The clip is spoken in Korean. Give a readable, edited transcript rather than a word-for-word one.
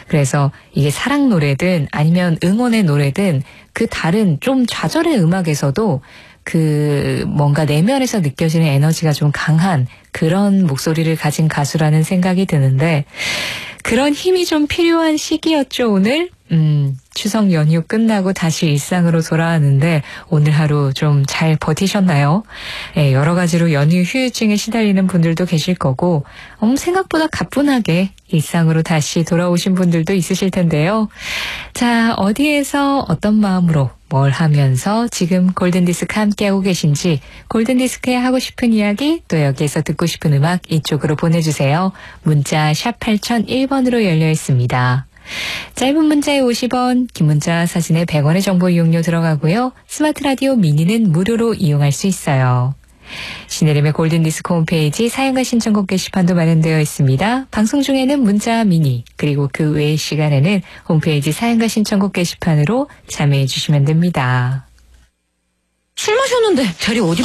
그래서 이게 사랑 노래든 아니면 응원의 노래든 그 다른 좀 좌절의 음악에서도 그 뭔가 내면에서 느껴지는 에너지가 좀 강한 그런 목소리를 가진 가수라는 생각이 드는데 그런 힘이 좀 필요한 시기였죠, 오늘. 추석 연휴 끝나고 다시 일상으로 돌아왔는데 오늘 하루 좀 잘 버티셨나요? 예, 여러 가지로 연휴 후유증에 시달리는 분들도 계실 거고 생각보다 가뿐하게 일상으로 다시 돌아오신 분들도 있으실 텐데요. 자, 어디에서 어떤 마음으로 뭘 하면서 지금 골든디스크 함께하고 계신지 골든디스크에 하고 싶은 이야기 또 여기에서 듣고 싶은 음악 이쪽으로 보내주세요. 문자 샵 8001번으로 열려 있습니다. 짧은 문자에 50원, 긴 문자 사진에 100원의 정보 이용료 들어가고요. 스마트 라디오 미니는 무료로 이용할 수 있어요. 신혜림의 골든디스크 홈페이지 사연과 신청곡 게시판도 마련되어 있습니다. 방송 중에는 문자 미니 그리고 그 외의 시간에는 홈페이지 사연과 신청곡 게시판으로 참여해 주시면 됩니다. 술 마셨는데 자리 어디